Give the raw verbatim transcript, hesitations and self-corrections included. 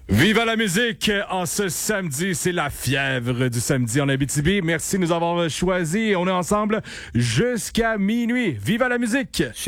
Viva la musique en ce samedi, c'est la fièvre du samedi en Abitibi. Merci de nous avoir choisis. On est ensemble jusqu'à minuit. Viva la musique!